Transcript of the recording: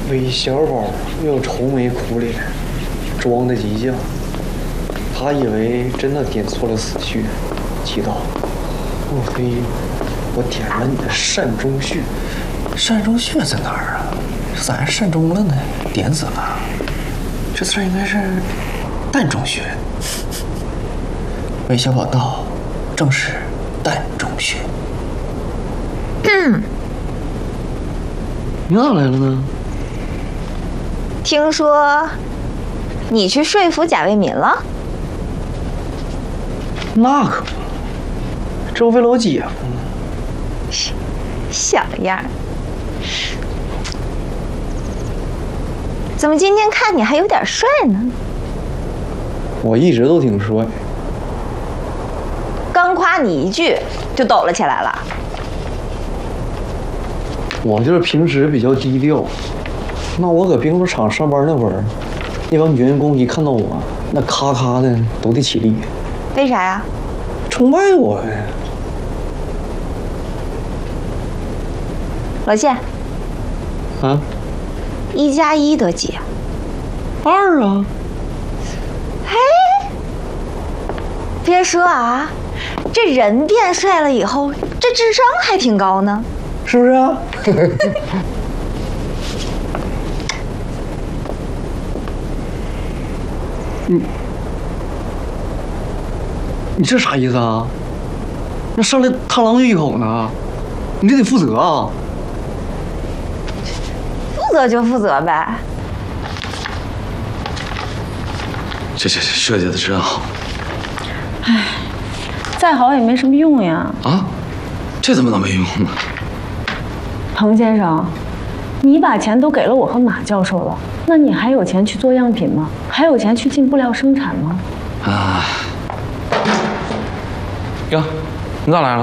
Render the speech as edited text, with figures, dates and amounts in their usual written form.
韦小宝又愁眉苦脸，装得极像。他以为真的点错了死穴，祈祷：莫非我点了你的膻中穴？ 膻中穴在哪儿啊？咱膻中了呢，点死了。这次应该是膻中穴。韦小宝道：“正是膻中穴。”你咋来了呢？ 听说你去说服贾为民了？ 那可不，这不为了我姐夫吗？ 小样儿！怎么今天看你还有点帅呢？ 我一直都挺帅。 刚夸你一句就抖了起来了。 我就是平时比较低调，那我搁兵工厂上班那会儿，那帮员工一看到我，那咔咔的都得起立。 为啥呀？ 崇拜我呀！ 老谢， 啊 1+1得几 ？2啊！ 哎，别说啊，这人变帅了以后，这智商还挺高呢。 是不是啊？你这啥意思啊？那上来螳螂一口呢，你这得负责啊！ 负责就负责呗。 这设计的真好。 唉，再好也没什么用呀。 啊？这怎么能没用呢？ 彭先生，你把钱都给了我和马教授了，那你还有钱去做样品吗？还有钱去进布料生产吗？ 啊。哟，你咋来了？